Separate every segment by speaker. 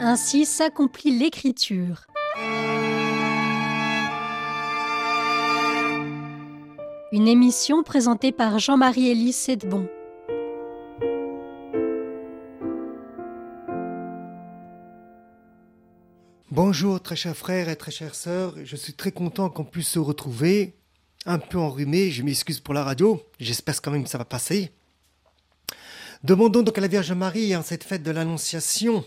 Speaker 1: Ainsi s'accomplit l'Écriture. Une émission présentée par Jean-Marie-Élie Sedbon.
Speaker 2: Bonjour très chers frères et très chères sœurs, je suis très content qu'on puisse se retrouver, un peu enrhumé, je m'excuse pour la radio, j'espère quand même que ça va passer. Demandons donc à la Vierge Marie, cette fête de l'Annonciation,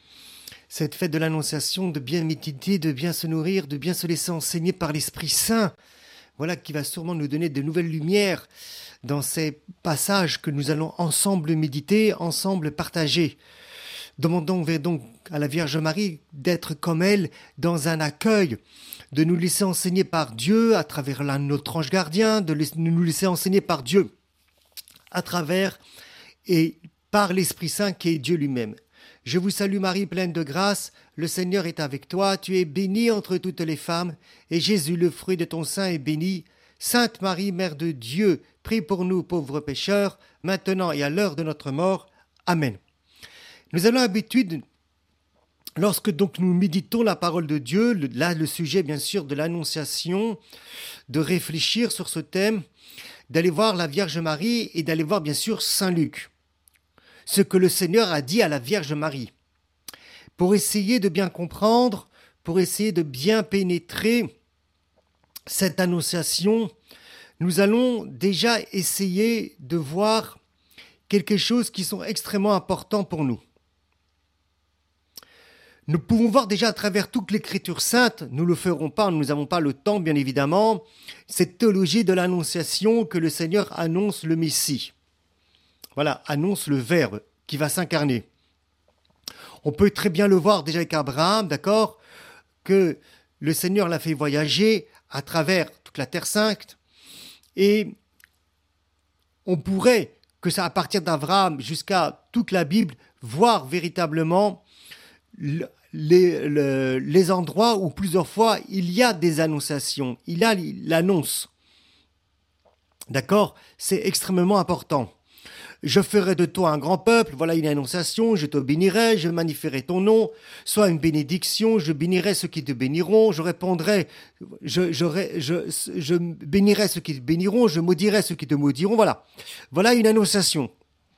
Speaker 2: de bien méditer, de bien se nourrir, de bien se laisser enseigner par l'Esprit Saint, voilà qui va sûrement nous donner de nouvelles lumières dans ces passages que nous allons ensemble méditer, ensemble partager. Demandons donc à la Vierge Marie d'être comme elle dans un accueil, de nous laisser enseigner par Dieu à travers notre ange gardien, de nous laisser enseigner par Dieu à travers et par l'Esprit Saint qui est Dieu lui-même. Je vous salue Marie, pleine de grâce, le Seigneur est avec toi, tu es bénie entre toutes les femmes, et Jésus, le fruit de ton sein, est béni. Sainte Marie, Mère de Dieu, prie pour nous pauvres pécheurs, maintenant et à l'heure de notre mort. Amen. Nous avons l'habitude, lorsque donc nous méditons la parole de Dieu, le sujet bien sûr de l'Annonciation, de réfléchir sur ce thème, d'aller voir la Vierge Marie et d'aller voir bien sûr Saint Luc. Ce que le Seigneur a dit à la Vierge Marie. Pour essayer de bien comprendre, pour essayer de bien pénétrer cette Annonciation, nous allons déjà essayer de voir quelque chose qui sont extrêmement importants pour nous. Nous pouvons voir déjà à travers toute l'Écriture sainte, nous ne le ferons pas, nous n'avons pas le temps bien évidemment, cette théologie de l'Annonciation que le Seigneur annonce le Messie. Voilà, annonce le Verbe qui va s'incarner. On peut très bien le voir déjà avec Abraham, d'accord, que le Seigneur l'a fait voyager à travers toute la Terre Sainte et on pourrait, que ça à partir d'Abraham jusqu'à toute la Bible, voir véritablement les endroits où plusieurs fois il y a des annonciations, il y a l'annonce. D'accord ? C'est extrêmement important. Je ferai de toi un grand peuple, voilà une annonciation, je te bénirai, je magnifierai ton nom, soit une bénédiction, je bénirai ceux qui te béniront, je répondrai, je bénirai ceux qui te béniront, je maudirai ceux qui te maudiront, voilà. Voilà une annonciation.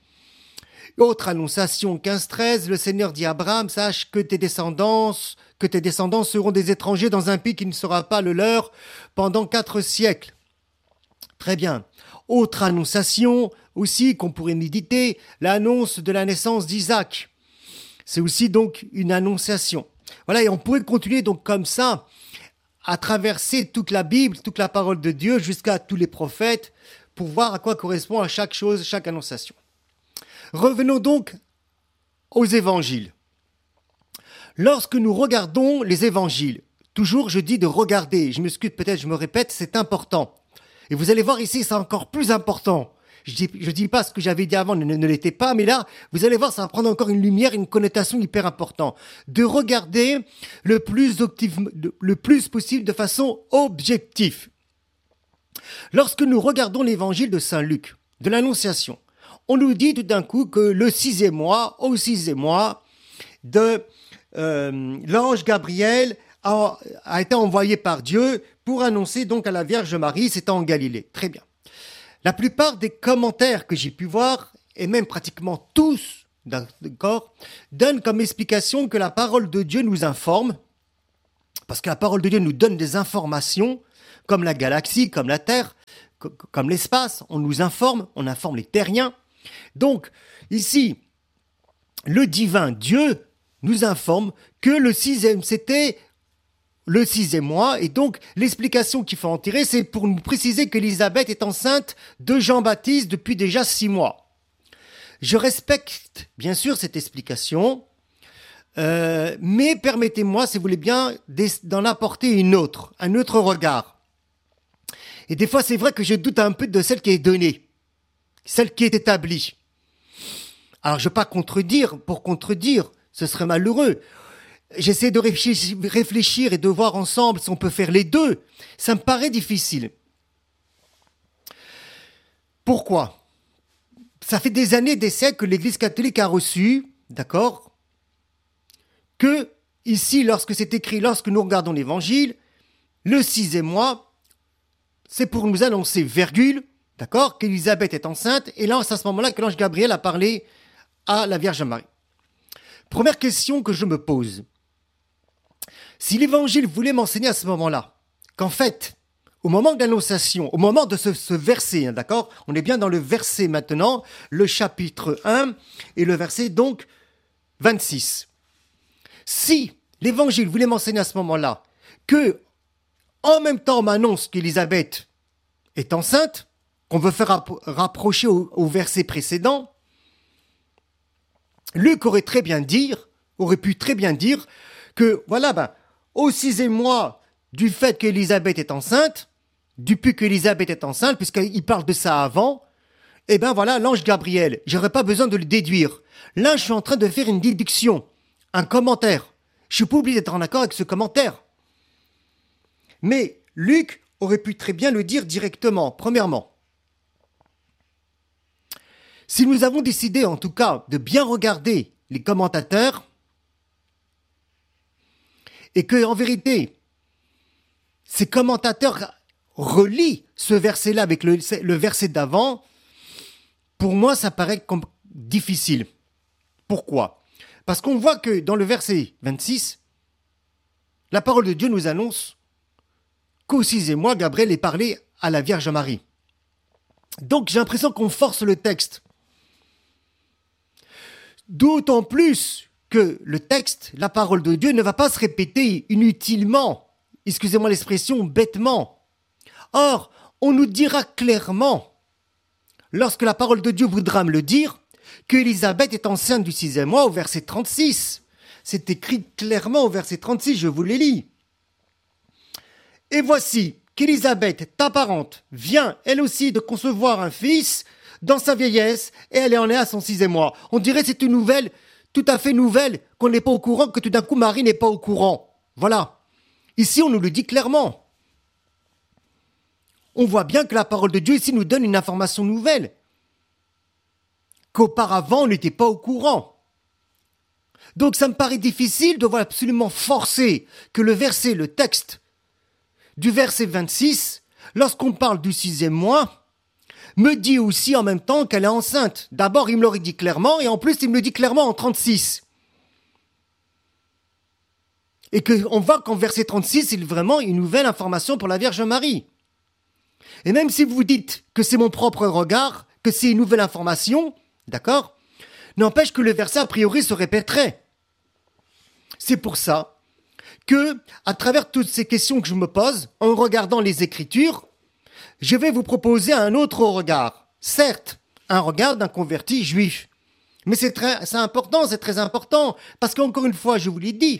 Speaker 2: Autre annonciation, 15-13, le Seigneur dit à Abraham, sache que tes descendants seront des étrangers dans un pays qui ne sera pas le leur pendant 4 siècles. Très bien. Autre annonciation aussi qu'on pourrait méditer, l'annonce de la naissance d'Isaac. C'est aussi donc une annonciation. Voilà, et on pourrait continuer donc comme ça, à traverser toute la Bible, toute la parole de Dieu, jusqu'à tous les prophètes, pour voir à quoi correspond à chaque chose, chaque annonciation. Revenons donc aux évangiles. Lorsque nous regardons les évangiles, toujours je dis de regarder, je m'excuse peut-être, je me répète, c'est important. Et vous allez voir ici, c'est encore plus important. Je dis pas ce que j'avais dit avant ne l'était pas, mais là, vous allez voir, ça va prendre encore une lumière, une connotation hyper importante. De regarder le plus possible de façon objective. Lorsque nous regardons l'évangile de Saint Luc, de l'Annonciation, on nous dit tout d'un coup que au sixième mois de l'ange Gabriel a été envoyé par Dieu pour annoncer donc à la Vierge Marie, c'était en Galilée. Très bien. La plupart des commentaires que j'ai pu voir, et même pratiquement tous, d'accord, donnent comme explication que la parole de Dieu nous informe, parce que la parole de Dieu nous donne des informations, comme la galaxie, comme la Terre, comme l'espace, on nous informe, on informe les terriens. Donc, ici, le divin Dieu nous informe que c'était le sixième mois, et donc l'explication qu'il faut en tirer, c'est pour nous préciser qu'Élisabeth est enceinte de Jean-Baptiste depuis déjà 6 mois. Je respecte bien sûr cette explication, mais permettez-moi, si vous voulez bien, d'en apporter un autre regard. Et des fois, c'est vrai que je doute un peu de celle qui est donnée, celle qui est établie. Alors, je ne veux pas contredire pour contredire, ce serait malheureux. J'essaie de réfléchir et de voir ensemble si on peut faire les deux. Ça me paraît difficile. Pourquoi ? Ça fait des années, des siècles que l'Église catholique a reçu, d'accord, que ici, lorsque c'est écrit, lorsque nous regardons l'évangile, le 6e mois, c'est pour nous annoncer, virgule, d'accord, qu'Élisabeth est enceinte, et là, c'est à ce moment-là que l'ange Gabriel a parlé à la Vierge Marie. Première question que je me pose. Si l'évangile voulait m'enseigner à ce moment-là, qu'en fait, au moment de l'annonciation, au moment de ce verset, d'accord, on est bien dans le verset maintenant, le chapitre 1 et le verset donc 26. Si l'évangile voulait m'enseigner à ce moment-là que, en même temps, on m'annonce qu'Élisabeth est enceinte, qu'on veut faire rapprocher au verset précédent, Luc aurait pu très bien dire que, voilà, au 6e mois du fait qu'Élisabeth est enceinte, depuis qu'Élisabeth est enceinte, puisqu'il parle de ça avant, voilà, l'ange Gabriel, j'aurais pas besoin de le déduire. Là, je suis en train de faire une déduction, un commentaire. Je suis pas obligé d'être en accord avec ce commentaire. Mais Luc aurait pu très bien le dire directement, premièrement. Si nous avons décidé, en tout cas, de bien regarder les commentateurs, et que, en vérité, ces commentateurs relient ce verset-là avec le verset d'avant, pour moi, ça paraît difficile. Pourquoi ? Parce qu'on voit que dans le verset 26, la parole de Dieu nous annonce qu'au 6e mois, Gabriel est parlé à la Vierge Marie. Donc, j'ai l'impression qu'on force le texte. D'autant plus que le texte, la parole de Dieu, ne va pas se répéter inutilement, excusez-moi l'expression, bêtement. Or, on nous dira clairement, lorsque la parole de Dieu voudra me le dire, qu'Élisabeth est enceinte du 6e mois au verset 36. C'est écrit clairement au verset 36, je vous les lis. Et voici qu'Élisabeth, ta parente, vient elle aussi de concevoir un fils dans sa vieillesse, et elle en est à son 6e mois. On dirait que c'est une nouvelle, tout à fait nouvelle, qu'on n'est pas au courant, que tout d'un coup Marie n'est pas au courant. Voilà. Ici, on nous le dit clairement. On voit bien que la parole de Dieu ici nous donne une information nouvelle, qu'auparavant on n'était pas au courant. Donc ça me paraît difficile de absolument forcer que le texte du verset 26, lorsqu'on parle du 6e mois, me dit aussi en même temps qu'elle est enceinte. D'abord, il me l'aurait dit clairement, et en plus, il me le dit clairement en 36. Et qu'on voit qu'en verset 36, c'est vraiment une nouvelle information pour la Vierge Marie. Et même si vous dites que c'est mon propre regard, que c'est une nouvelle information, d'accord, n'empêche que le verset a priori se répéterait. C'est pour ça que, à travers toutes ces questions que je me pose, en regardant les Écritures, je vais vous proposer un autre regard. Certes, un regard d'un converti juif. Mais c'est très important, parce qu'encore une fois, je vous l'ai dit,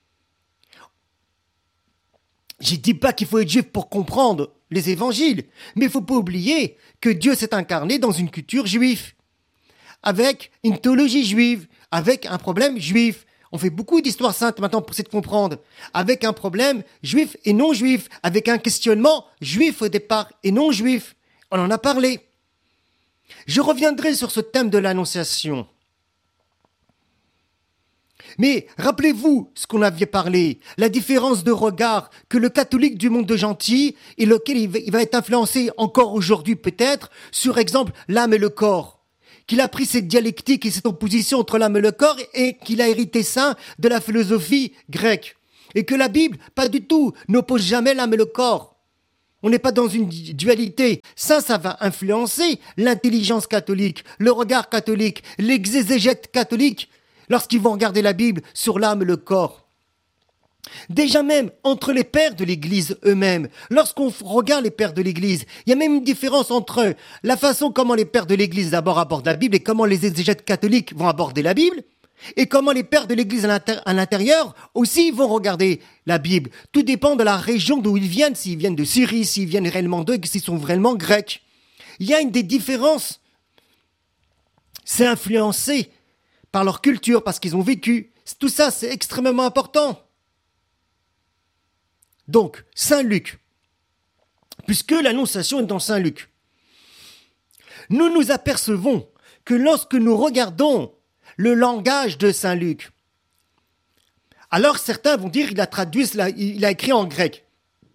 Speaker 2: je ne dis pas qu'il faut être juif pour comprendre les évangiles, mais il ne faut pas oublier que Dieu s'est incarné dans une culture juive, avec une théologie juive, avec un problème juif. On fait beaucoup d'histoires saintes maintenant pour essayer de comprendre, avec un problème juif et non juif, avec un questionnement juif au départ et non juif. On en a parlé. Je reviendrai sur ce thème de l'annonciation. Mais rappelez-vous ce qu'on avait parlé, la différence de regard que le catholique du monde de gentil et lequel il va être influencé encore aujourd'hui peut-être sur exemple l'âme et le corps. Qu'il a pris cette dialectique et cette opposition entre l'âme et le corps et qu'il a hérité ça de la philosophie grecque. Et que la Bible, pas du tout, n'oppose jamais l'âme et le corps. On n'est pas dans une dualité. Ça va influencer l'intelligence catholique, le regard catholique, l'exégète catholique, lorsqu'ils vont regarder la Bible sur l'âme et le corps. Déjà même, entre les pères de l'Église eux-mêmes, lorsqu'on regarde les pères de l'Église, il y a même une différence entre la façon comment les pères de l'Église d'abord abordent la Bible et comment les exégètes catholiques vont aborder la Bible, et comment les pères de l'Église à l'intérieur aussi vont regarder la Bible. Tout dépend de la région d'où ils viennent, s'ils viennent de Syrie, s'ils viennent réellement d'eux, s'ils sont vraiment grecs. Il y a des différences. C'est influencé par leur culture, parce qu'ils ont vécu. Tout ça, c'est extrêmement important. Donc, Saint Luc, puisque l'annonciation est dans Saint Luc, nous nous apercevons que lorsque nous regardons le langage de Saint Luc, Alors certains vont dire il a écrit en grec.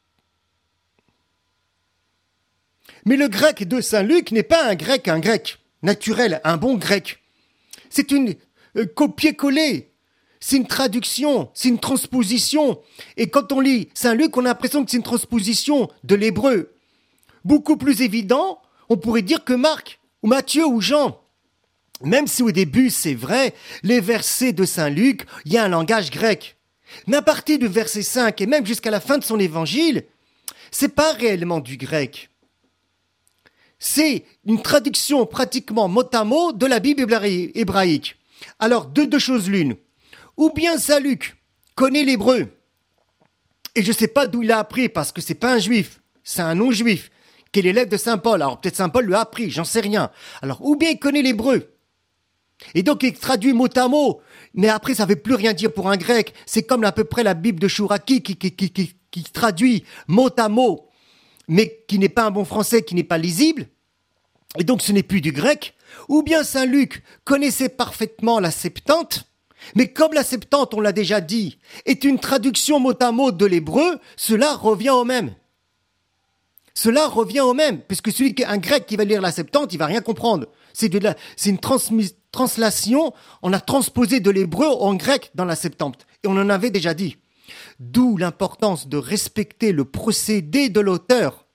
Speaker 2: Mais le grec de Saint Luc n'est pas un grec naturel, un bon grec. C'est une copier-coller, c'est une traduction, c'est une transposition. Et quand on lit Saint Luc, on a l'impression que c'est une transposition de l'hébreu. Beaucoup plus évident, on pourrait dire que Marc, ou Matthieu, ou Jean. Même si au début, c'est vrai, les versets de Saint Luc, il y a un langage grec. Mais à partir du verset 5 et même jusqu'à la fin de son évangile, c'est pas réellement du grec. C'est une traduction pratiquement mot à mot de la Bible hébraïque. Alors, deux choses l'une. Ou bien Saint Luc connaît l'hébreu, et je ne sais pas d'où il a appris, parce que c'est pas un juif, c'est un non-juif, qui est l'élève de Saint Paul. Alors peut-être Saint Paul lui a appris, j'en sais rien. Alors, ou bien il connaît l'hébreu, et donc il traduit mot à mot, mais après ça ne veut plus rien dire pour un grec. C'est comme à peu près la Bible de Chouraki qui traduit mot à mot, mais qui n'est pas un bon français, qui n'est pas lisible, et donc ce n'est plus du grec. Ou bien Saint Luc connaissait parfaitement la Septante, mais comme la Septante, on l'a déjà dit, est une traduction mot à mot de l'hébreu, cela revient au même. Cela revient au même, puisque un grec qui va lire la Septante, il va rien comprendre. C'est une translation, on a transposé de l'hébreu en grec dans la Septante, et on en avait déjà dit. D'où l'importance de respecter le procédé de l'auteur.